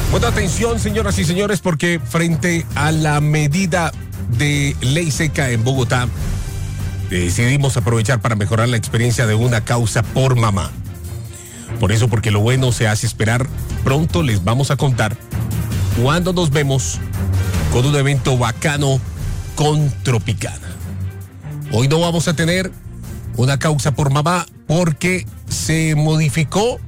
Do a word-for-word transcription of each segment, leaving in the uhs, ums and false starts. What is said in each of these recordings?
Bueno, atención, señoras y señores, porque frente a la medida de ley seca en Bogotá, decidimos aprovechar para mejorar la experiencia de una causa por mamá. Por eso, porque lo bueno se hace esperar, pronto les vamos a contar cuándo nos vemos con un evento bacano con Tropicana. Hoy no vamos a tener una causa por mamá porque se modificó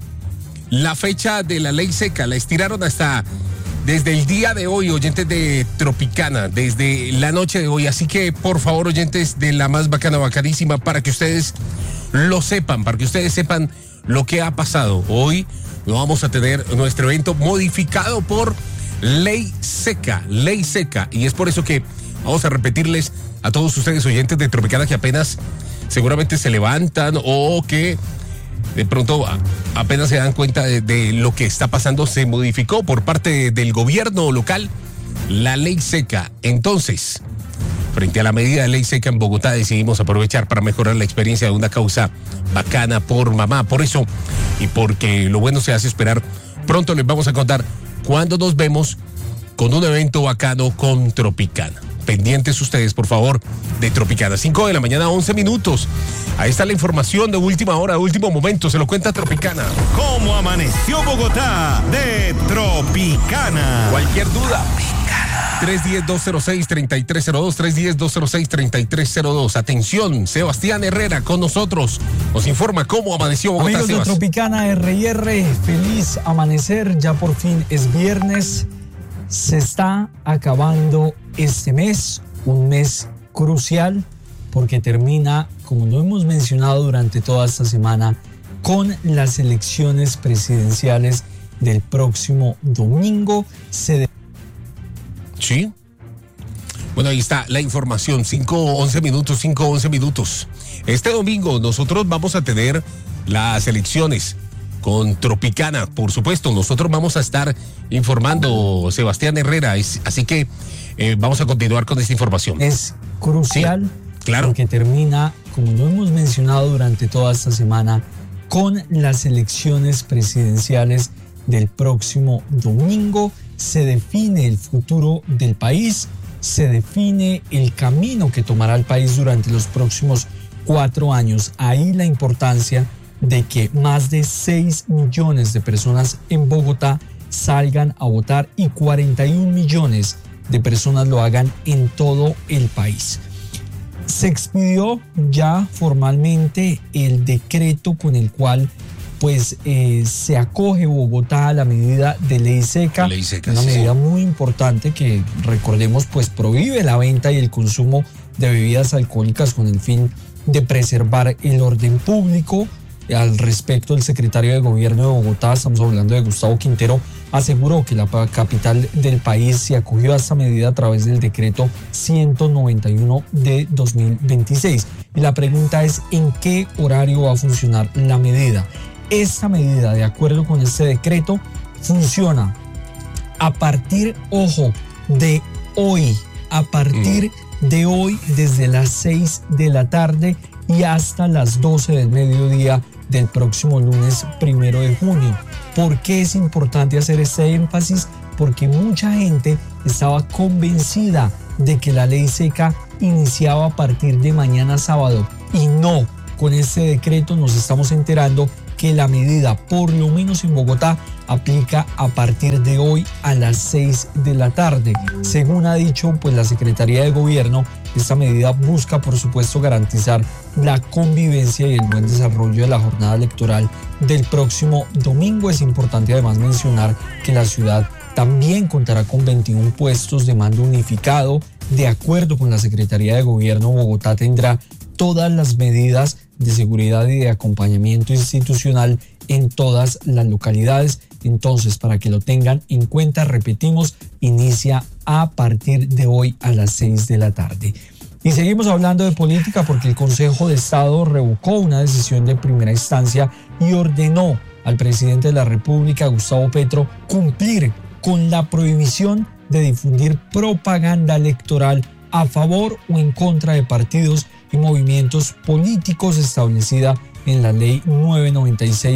la fecha de la ley seca, la estiraron hasta desde el día de hoy, oyentes de Tropicana, desde la noche de hoy. Así que, por favor, oyentes de la más bacana, bacanísima, para que ustedes lo sepan, para que ustedes sepan lo que ha pasado. Hoy no vamos a tener nuestro evento modificado por ley seca, ley seca. Y es por eso que vamos a repetirles a todos ustedes, oyentes de Tropicana, que apenas seguramente se levantan o que de pronto apenas se dan cuenta de, de lo que está pasando. Se modificó por parte de, del gobierno local la ley seca. Entonces, frente a la medida de ley seca en Bogotá, decidimos aprovechar para mejorar la experiencia de una causa bacana por mamá. Por eso, y porque lo bueno se hace esperar, pronto les vamos a contar cuándo nos vemos con un evento bacano con Tropicana. Pendientes ustedes, por favor, de Tropicana. cinco de la mañana, once minutos. Ahí está la información de última hora, de último momento. Se lo cuenta Tropicana. ¿Cómo amaneció Bogotá? De Tropicana. Cualquier duda. tres uno cero, dos cero seis, tres tres cero dos, tres uno cero, dos cero seis, tres tres cero dos. Atención, Sebastián Herrera con nosotros. Nos informa cómo amaneció Bogotá. Amigos Sebas. de Tropicana R y R, feliz amanecer. Ya por fin es viernes. Se está acabando este mes, un mes crucial, porque termina, como lo hemos mencionado durante toda esta semana, con las elecciones presidenciales del próximo domingo. Se de- Sí. Bueno, ahí está la información, cinco once minutos, cinco once minutos. Este domingo nosotros vamos a tener las elecciones con Tropicana, por supuesto. Nosotros vamos a estar informando, Sebastián Herrera, es, así que eh, vamos a continuar con esta información. Es crucial, sí, claro, porque termina, como lo hemos mencionado durante toda esta semana, con las elecciones presidenciales del próximo domingo. Se define el futuro del país, se define el camino que tomará el país durante los próximos cuatro años. Ahí la importancia de que más de seis millones de personas en Bogotá salgan a votar y cuarenta y un millones de personas lo hagan en todo el país. Se expidió ya formalmente el decreto con el cual pues eh, se acoge Bogotá a la medida de ley seca, ley seca una sí, medida sí. muy importante que, recordemos, pues prohíbe la venta y el consumo de bebidas alcohólicas con el fin de preservar el orden público. Al respecto, el secretario de Gobierno de Bogotá, estamos hablando de Gustavo Quintero, aseguró que la capital del país se acogió a esta medida a través del decreto ciento noventa y uno de dos mil veintiséis. Y la pregunta es, ¿en qué horario va a funcionar la medida? Esta medida, de acuerdo con este decreto, funciona a partir, ojo, de hoy, a partir mm. de hoy, desde las seis de la tarde y hasta las doce del mediodía del próximo lunes primero de junio. ¿Por qué es importante hacer este énfasis? Porque mucha gente estaba convencida de que la ley seca iniciaba a partir de mañana sábado, y no. Con este decreto nos estamos enterando que la medida, por lo menos en Bogotá, aplica a partir de hoy a las seis de la tarde. Según ha dicho pues la Secretaría de Gobierno, esta medida busca, por supuesto, garantizar la convivencia y el buen desarrollo de la jornada electoral del próximo domingo. Es importante además mencionar que la ciudad también contará con veintiún puestos de mando unificado. De acuerdo con la Secretaría de Gobierno, Bogotá tendrá todas las medidas de seguridad y de acompañamiento institucional en todas las localidades. Entonces, para que lo tengan en cuenta, repetimos, inicia a partir de hoy a las seis de la tarde. Y seguimos hablando de política porque el Consejo de Estado revocó una decisión de primera instancia y ordenó al presidente de la República, Gustavo Petro, cumplir con la prohibición de difundir propaganda electoral a favor o en contra de partidos y movimientos políticos establecida en la ley novecientos noventa y seis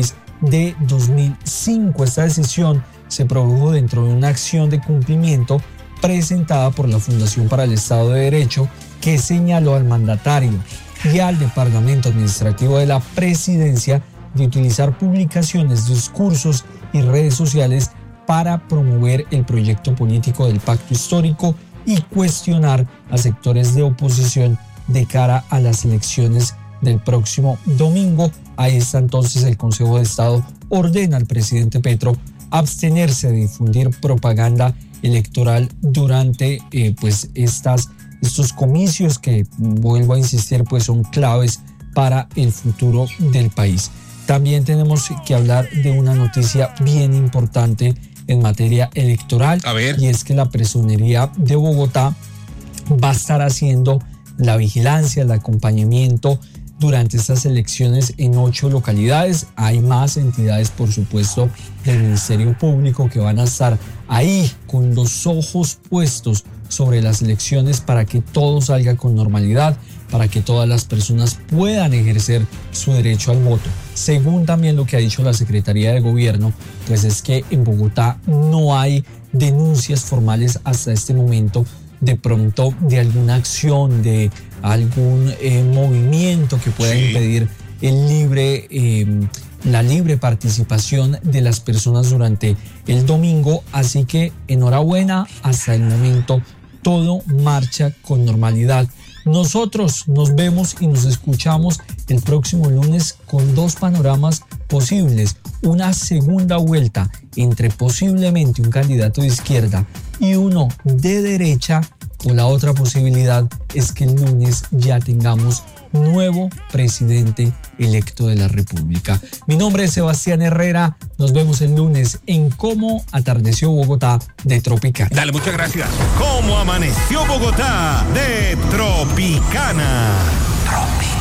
de dos mil cinco. Esta decisión se produjo dentro de una acción de cumplimiento presentada por la Fundación para el Estado de Derecho, que señaló al mandatario y al Departamento Administrativo de la Presidencia de utilizar publicaciones, discursos y redes sociales para promover el proyecto político del pacto histórico y cuestionar a sectores de oposición de cara a las elecciones del próximo domingo. Ahí está entonces el Consejo de Estado ordena al presidente Petro abstenerse de difundir propaganda electoral durante eh, pues estas, estos comicios que, vuelvo a insistir, pues son claves para el futuro del país. También tenemos que hablar de una noticia bien importante en materia electoral, a ver. Y es que la Personería de Bogotá va a estar haciendo la vigilancia, el acompañamiento durante estas elecciones en ocho localidades. Hay más entidades, por supuesto, del Ministerio Público que van a estar ahí con los ojos puestos sobre las elecciones para que todo salga con normalidad, para que todas las personas puedan ejercer su derecho al voto. Según también lo que ha dicho la Secretaría de Gobierno, pues es que en Bogotá no hay denuncias formales hasta este momento de pronto de alguna acción, de algún eh, movimiento que pueda sí. impedir el libre, eh, la libre participación de las personas durante el domingo. Así que enhorabuena, hasta el momento todo marcha con normalidad. Nosotros nos vemos y nos escuchamos el próximo lunes con dos panoramas posibles. Una segunda vuelta entre posiblemente un candidato de izquierda y uno de derecha, o la otra posibilidad es que el lunes ya tengamos nuevo presidente electo de la República. Mi nombre es Sebastián Herrera. Nos vemos el lunes en Cómo Atardeció Bogotá de Tropicana. Dale, muchas gracias. Cómo Amaneció Bogotá de Tropicana. Tropicana.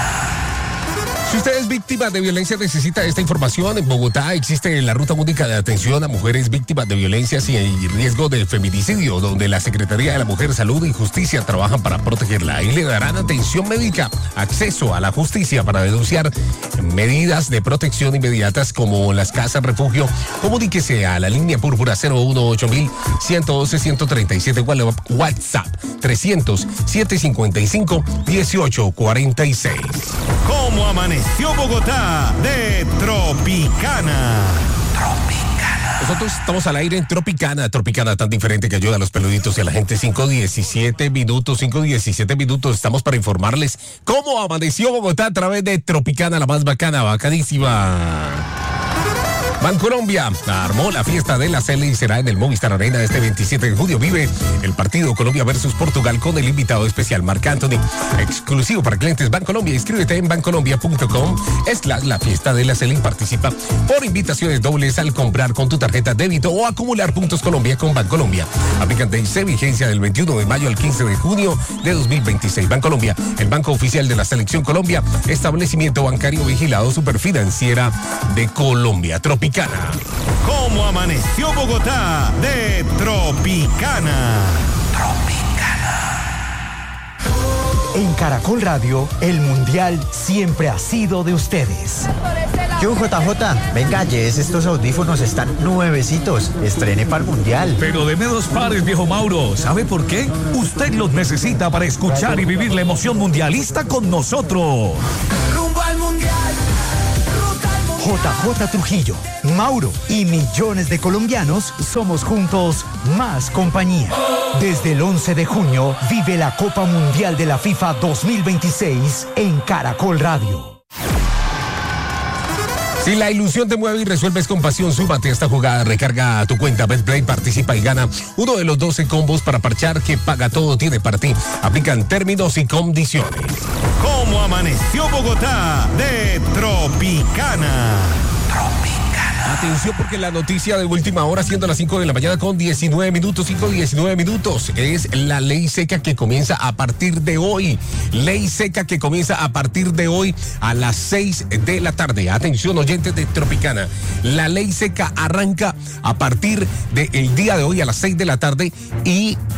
Si usted es víctima de violencia, necesita esta información. En Bogotá existe la Ruta Única de Atención a Mujeres Víctimas de Violencias y Riesgo de Feminicidio, donde la Secretaría de la Mujer, Salud y Justicia trabajan para protegerla. Ahí le darán atención médica, acceso a la justicia para denunciar medidas de protección inmediatas como las casas refugio. Comuníquese a la línea púrpura cero uno ocho mil ciento doce ciento treinta y siete, WhatsApp trescientos, setecientos cincuenta y cinco, dieciocho cuarenta y seis. Cómo Amaneció Bogotá de Tropicana. Tropicana. Nosotros estamos al aire en Tropicana, Tropicana tan diferente que ayuda a los peluditos y a la gente. cinco diecisiete minutos, cinco diecisiete minutos. Estamos para informarles cómo amaneció Bogotá a través de Tropicana, la más bacana, bacanísima. Bancolombia armó la fiesta de la Cele y será en el Movistar Arena este veintisiete de junio. Vive el partido Colombia versus Portugal con el invitado especial Marc Anthony, exclusivo para clientes Bancolombia. Inscríbete en bancolombia punto com slash la fiesta de la Cele y participa por invitaciones dobles al comprar con tu tarjeta débito o acumular puntos Colombia con Bancolombia. Aplicante y se vigencia del veintiuno de mayo al quince de junio de dos mil veintiséis. Bancolombia, el banco oficial de la Selección Colombia, establecimiento bancario vigilado, Superfinanciera de Colombia. Tropicana. Cómo Amaneció Bogotá de Tropicana. Tropicana. En Caracol Radio, el Mundial siempre ha sido de ustedes. Yo, J J, venga, llévese estos audífonos, están nuevecitos. Estrene para el Mundial. Pero deme dos pares, viejo Mauro. ¿Sabe por qué? Usted los necesita para escuchar y vivir la emoción mundialista con nosotros. Rumbo al Mundial. J J Trujillo, Mauro y millones de colombianos somos juntos más compañía. Desde el once de junio vive la Copa Mundial de la FIFA dos mil veintiséis en Caracol Radio. Si la ilusión te mueve y resuelves con pasión, súbate a esta jugada, recarga a tu cuenta BetPlay, participa y gana uno de los doce combos para parchar que Paga Todo tiene para ti. Aplican términos y condiciones. Cómo Amaneció Bogotá de Tropicana. Tropicana. Atención, porque la noticia de última hora, siendo las cinco de la mañana con diecinueve minutos, cinco diecinueve minutos, es la ley seca que comienza a partir de hoy. Ley seca que comienza a partir de hoy a las seis de la tarde. Atención, oyentes de Tropicana. La ley seca arranca a partir del día de hoy a las seis de la tarde y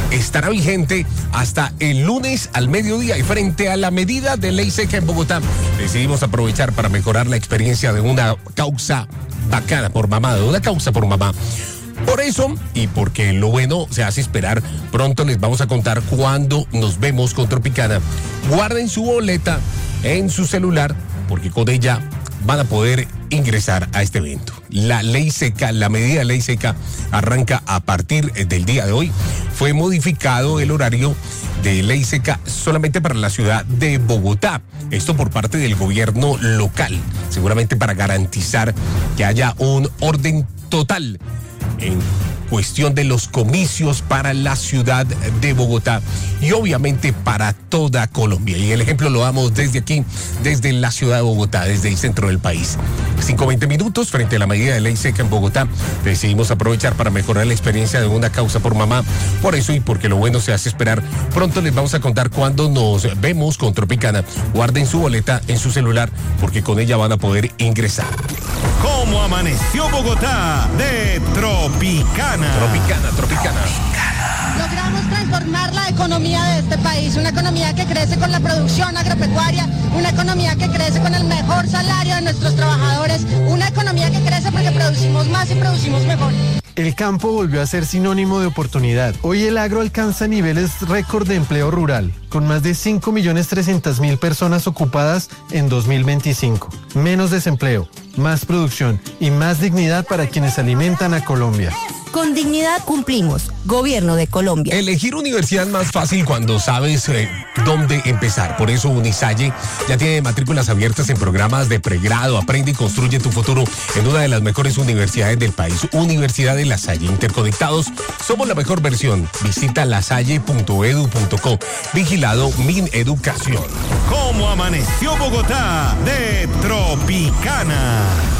estará vigente hasta el lunes al mediodía y frente a la medida de ley seca en Bogotá, decidimos aprovechar para mejorar la experiencia de una causa bacana por mamá, de una causa por mamá. Por eso, y porque lo bueno se hace esperar, pronto les vamos a contar cuándo nos vemos con Tropicana. Guarden su boleta en su celular, porque con ella van a poder ingresar a este evento. La ley seca, la medida de ley seca arranca a partir del día de hoy. Fue modificado el horario de ley seca solamente para la ciudad de Bogotá. Esto por parte del gobierno local, seguramente para garantizar que haya un orden total en cuestión de los comicios para la ciudad de Bogotá y obviamente para toda Colombia. Y el ejemplo lo damos desde aquí, desde la ciudad de Bogotá, desde el centro del país. cinco veinte minutos frente a la medida de ley seca en Bogotá. Decidimos aprovechar para mejorar la experiencia de una causa por mamá. Por eso y porque lo bueno se hace esperar, pronto les vamos a contar cuándo nos vemos con Tropicana. Guarden su boleta en su celular porque con ella van a poder ingresar. ¿Cómo amaneció Bogotá? De Tropicana. Tropicana, Tropicana. Logramos transformar la economía de este país, una economía que crece con la producción agropecuaria, una economía que crece con el mejor salario de nuestros trabajadores, una economía que crece porque producimos más y producimos mejor. El campo volvió a ser sinónimo de oportunidad. Hoy el agro alcanza niveles récord de empleo rural, con más de cinco millones trescientas mil personas ocupadas en dos mil veinticinco. Menos desempleo, más producción y más dignidad para quienes alimentan a Colombia. Con dignidad cumplimos. Gobierno de Colombia. Elegir universidad es más fácil cuando sabes eh, dónde empezar. Por eso Unisalle ya tiene matrículas abiertas en programas de pregrado. Aprende y construye tu futuro en una de las mejores universidades del país. Universidad de La Salle. Interconectados, somos la mejor versión. Visita lasalle punto edu punto co. Vigilado Mineducación. ¿Cómo amaneció Bogotá? De Tropicana.